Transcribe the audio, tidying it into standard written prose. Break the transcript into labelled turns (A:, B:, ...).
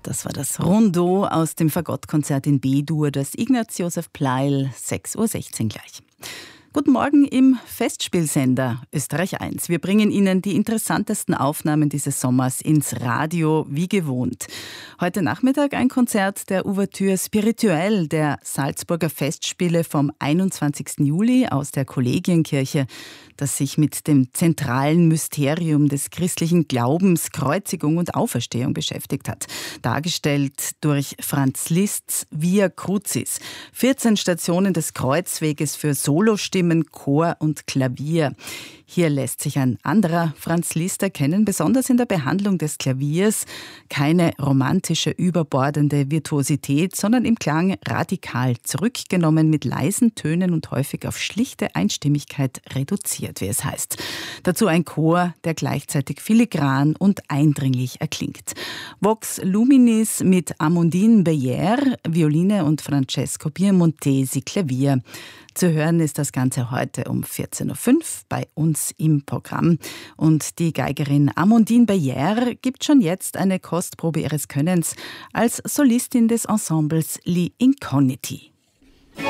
A: Das war das Rondeau aus dem Fagottkonzert in B-Dur, das Ignaz Josef Pleil, 6:16 Uhr gleich. Guten Morgen im Festspielsender Österreich 1. Wir bringen Ihnen die interessantesten Aufnahmen dieses Sommers ins Radio, wie gewohnt. Heute Nachmittag ein Konzert der Ouverture Spirituelle der Salzburger Festspiele vom 21. Juli aus der Kollegienkirche, das sich mit dem zentralen Mysterium des christlichen Glaubens, Kreuzigung und Auferstehung beschäftigt hat. Dargestellt durch Franz Liszt's Via Crucis. 14 Stationen des Kreuzweges für Solostimmen, Chor und Klavier. Hier lässt sich ein anderer Franz Liszt erkennen, besonders in der Behandlung des Klaviers. Keine romantische, überbordende Virtuosität, sondern im Klang radikal zurückgenommen, mit leisen Tönen und häufig auf schlichte Einstimmigkeit reduziert, wie es heißt. Dazu ein Chor, der gleichzeitig filigran und eindringlich erklingt. Vox Luminis mit Amandine Beyer, Violine, und Francesco Piemontesi, Klavier. Zu hören ist das Ganze heute um 14:05 Uhr bei uns im Programm. Und die Geigerin Amandine Beyer gibt schon jetzt eine Kostprobe ihres Könnens als Solistin des Ensembles Li Incogniti.